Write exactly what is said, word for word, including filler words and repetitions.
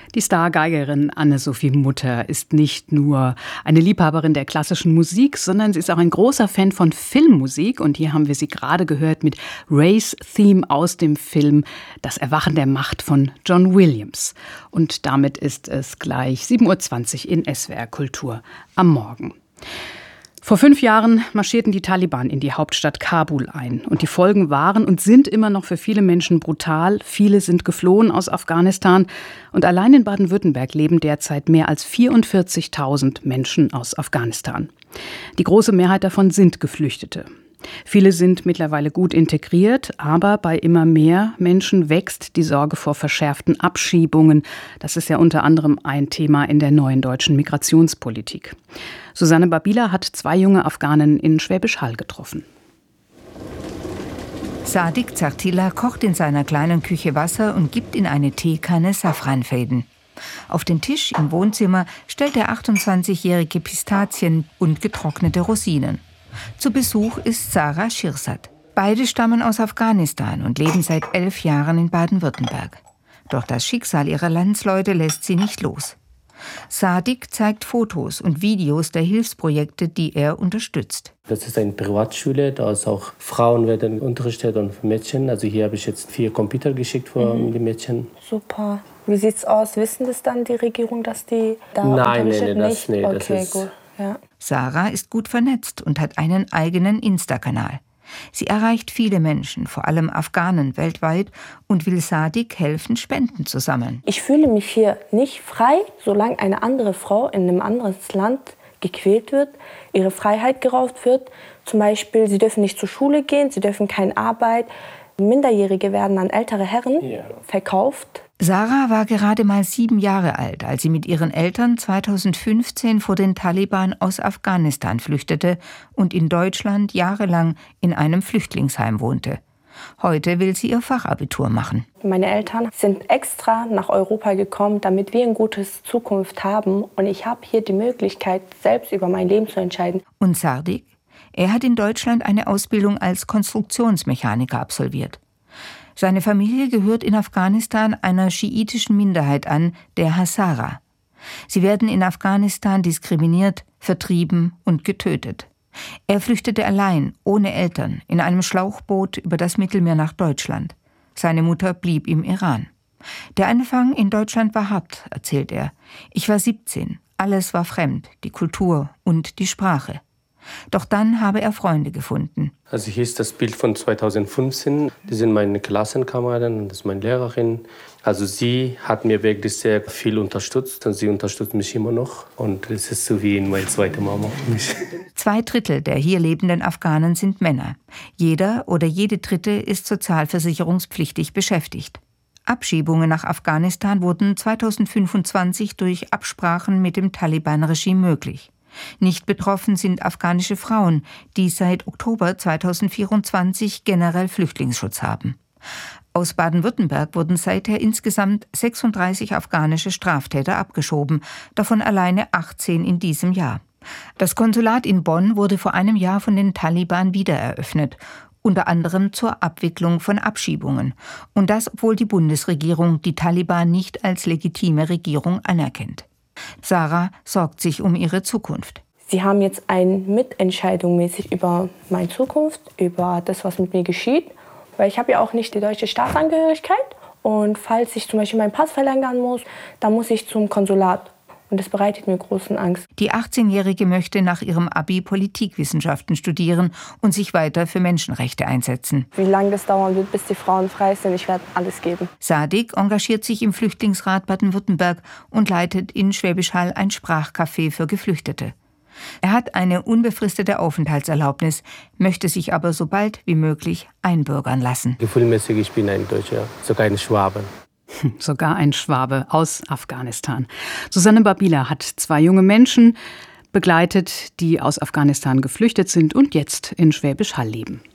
Die Stargeigerin Anne-Sophie Mutter ist nicht nur eine Liebhaberin der klassischen Musik, sondern sie ist auch ein großer Fan von Filmmusik. Und hier haben wir sie gerade gehört mit Race Theme aus dem Film Das Erwachen der Macht von John Williams. Und damit ist es gleich sieben Uhr zwanzig in S W R Kultur am Morgen. Vor fünf Jahren marschierten die Taliban in die Hauptstadt Kabul ein. Und die Folgen waren und sind immer noch für viele Menschen brutal. Viele sind geflohen aus Afghanistan. Und allein in Baden-Württemberg leben derzeit mehr als vierundvierzigtausend Menschen aus Afghanistan. Die große Mehrheit davon sind Geflüchtete. Viele sind mittlerweile gut integriert, aber bei immer mehr Menschen wächst die Sorge vor verschärften Abschiebungen. Das ist ja unter anderem ein Thema in der neuen deutschen Migrationspolitik. Susanne Babila hat zwei junge Afghanen in Schwäbisch Hall getroffen. Sadiq Zartila kocht in seiner kleinen Küche Wasser und gibt in eine Teekanne Safranfäden. Auf den Tisch im Wohnzimmer stellt der achtundzwanzigjährige Pistazien und getrocknete Rosinen. Zu Besuch ist Sarah Shirsat. Beide stammen aus Afghanistan und leben seit elf Jahren in Baden-Württemberg. Doch das Schicksal ihrer Landsleute lässt sie nicht los. Sadiq zeigt Fotos und Videos der Hilfsprojekte, die er unterstützt. Das ist eine Privatschule, da ist auch Frauen werden unterrichtet und Mädchen. Also hier habe ich jetzt vier Computer geschickt für mhm. die Mädchen. Super. Wie sieht's aus? Wissen das dann die Regierung, dass die da nein, unterrichtet? Nein, nein, das, nee, okay, das ist... gut. Ja. Sarah ist gut vernetzt und hat einen eigenen Insta-Kanal. Sie erreicht viele Menschen, vor allem Afghanen weltweit, und will Sadiq helfen, Spenden zu sammeln. Ich fühle mich hier nicht frei, solange eine andere Frau in einem anderen Land gequält wird, ihre Freiheit geraubt wird. Zum Beispiel, sie dürfen nicht zur Schule gehen, sie dürfen keine Arbeit. Minderjährige werden an ältere Herren yeah. verkauft. Sarah war gerade mal sieben Jahre alt, als sie mit ihren Eltern zweitausendfünfzehn vor den Taliban aus Afghanistan flüchtete und in Deutschland jahrelang in einem Flüchtlingsheim wohnte. Heute will sie ihr Fachabitur machen. Meine Eltern sind extra nach Europa gekommen, damit wir eine gute Zukunft haben. Und ich habe hier die Möglichkeit, selbst über mein Leben zu entscheiden. Und Sadiq? Er hat in Deutschland eine Ausbildung als Konstruktionsmechaniker absolviert. Seine Familie gehört in Afghanistan einer schiitischen Minderheit an, der Hazara. Sie werden in Afghanistan diskriminiert, vertrieben und getötet. Er flüchtete allein, ohne Eltern, in einem Schlauchboot über das Mittelmeer nach Deutschland. Seine Mutter blieb im Iran. Der Anfang in Deutschland war hart, erzählt er. Ich war siebzehn, alles war fremd, die Kultur und die Sprache. Doch dann habe er Freunde gefunden. Also hier ist das Bild von zweitausendfünfzehn. Die sind meine Klassenkameraden, das ist meine Lehrerin. Also sie hat mir wirklich sehr viel unterstützt und sie unterstützt mich immer noch. Und es ist so wie meine zweite Mama für mich. Zwei Drittel der hier lebenden Afghanen sind Männer. Jeder oder jede Dritte ist sozialversicherungspflichtig beschäftigt. Abschiebungen nach Afghanistan wurden zweitausendfünfundzwanzig durch Absprachen mit dem Taliban-Regime möglich. Nicht betroffen sind afghanische Frauen, die seit Oktober zweitausendvierundzwanzig generell Flüchtlingsschutz haben. Aus Baden-Württemberg wurden seither insgesamt sechsunddreißig afghanische Straftäter abgeschoben, davon alleine achtzehn in diesem Jahr. Das Konsulat in Bonn wurde vor einem Jahr von den Taliban wiedereröffnet, unter anderem zur Abwicklung von Abschiebungen. Und das, obwohl die Bundesregierung die Taliban nicht als legitime Regierung anerkennt. Sarah sorgt sich um ihre Zukunft. Sie haben jetzt eine Mitentscheidung mäßig über meine Zukunft, über das, was mit mir geschieht. Weil ich habe ja auch nicht die deutsche Staatsangehörigkeit. Und falls ich zum Beispiel meinen Pass verlängern muss, dann muss ich zum Konsulat. Und das bereitet mir großen Angst. Die achtzehnjährige möchte nach ihrem Abi Politikwissenschaften studieren und sich weiter für Menschenrechte einsetzen. Wie lange das dauern wird, bis die Frauen frei sind, ich werde alles geben. Sadiq engagiert sich im Flüchtlingsrat Baden-Württemberg und leitet in Schwäbisch Hall ein Sprachcafé für Geflüchtete. Er hat eine unbefristete Aufenthaltserlaubnis, möchte sich aber so bald wie möglich einbürgern lassen. Gefühlmäßig, ich bin ein Deutscher, sogar ein Schwabe. Sogar ein Schwabe aus Afghanistan. Susanne Babila hat zwei junge Menschen begleitet, die aus Afghanistan geflüchtet sind und jetzt in Schwäbisch Hall leben.